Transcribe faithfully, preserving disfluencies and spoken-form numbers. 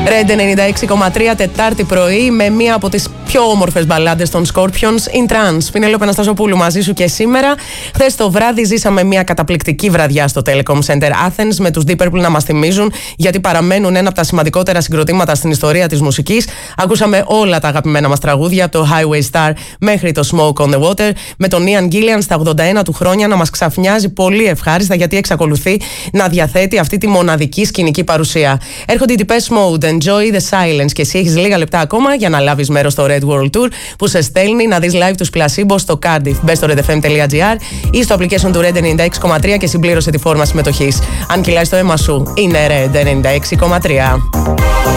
Red ενενήντα έξι κόμμα τρία, Τετάρτη πρωί, με μία από τις πιο όμορφες μπαλάντες των Scorpions, In Trance. Πινέλο Παναστασοπούλου μαζί σου και σήμερα. Χθες το βράδυ ζήσαμε μία καταπληκτική βραδιά στο Telecom Center Athens με τους Deep Purple να μας θυμίζουν γιατί παραμένουν ένα από τα σημαντικότερα συγκροτήματα στην ιστορία της μουσικής. Ακούσαμε όλα τα αγαπημένα μας τραγούδια από το Highway Star μέχρι το Smoke on the Water, με τον Ian Gillan στα ογδόντα ένα του χρόνια να μας ξαφνιάζει πολύ ευχάριστα γιατί εξακολουθεί να διαθέτει αυτή τη μοναδική σκηνική παρουσία. Έρχονται οι Depeche Mode, Enjoy the Silence, και εσύ έχεις λίγα λεπτά ακόμα για να λάβεις μέρος στο Red World Tour που σε στέλνει να δεις live τους Placebo στο Cardiff. Μπες στο redfm.gr ή στο application του Red ενενήντα έξι κόμμα τρία και συμπλήρωσε τη φόρμα συμμετοχής. Αν κυλάει το αίμα σου, είναι Red ενενήντα έξι κόμμα τρία.